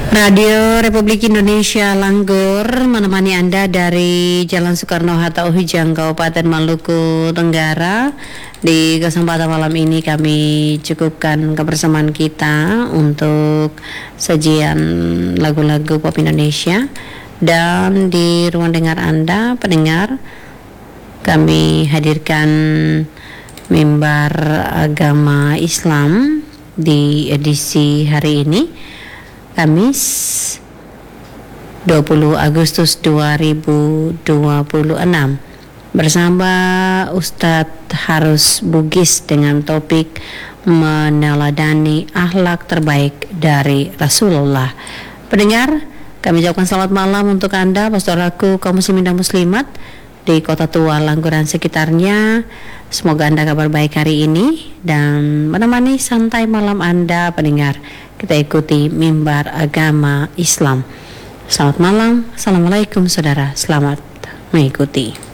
Radio Republik Indonesia Langgor menemani Anda dari Jalan Soekarno-Hatta Uhijang, Kabupaten Maluku Tenggara. Di kesempatan malam ini kami cukupkan kebersamaan kita untuk sajian lagu-lagu pop Indonesia. Dan di ruang dengar Anda, pendengar, kami hadirkan mimbar agama Islam di edisi hari ini, Kamis 20 Agustus 2026, bersama Ustadz Harus Bugis dengan topik meneladani akhlak terbaik dari Rasulullah. Pendengar, kami ucapkan selamat malam untuk Anda, pastoraku kaum muslimin dan muslimat di Kota Tua, Langguran sekitarnya. Semoga Anda kabar baik hari ini dan menemani santai malam Anda, pendengar. Kita ikuti mimbar agama Islam. Selamat malam, assalamualaikum saudara, selamat mengikuti.